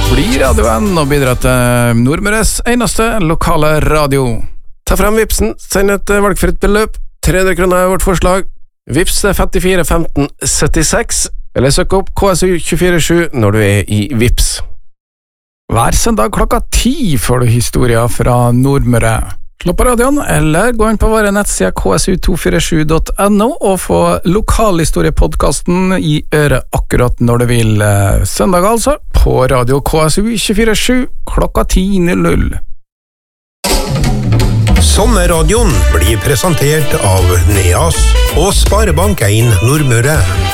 Bli radioen og bidra til Nordmøres eneste lokale radio. Ta frem Vipsen, send et valgfritt beløp. 300 kroner er vårt forslag. Vips er 54 15 76, eller søk opp KSU 24/7 når du er i Vips. Hver søndag klokka 10 får du historier fra Nordmøre. Slå på radioen, eller gå inn på våre nettsider ksu247.no og få lokalhistoriepodcasten i øret akkurat når du vil. Søndag altså, på radio KSU 24/7 klokka 10:00. Sommerradioen blir presentert av NEAS og Sparebank 1 Nordmøre.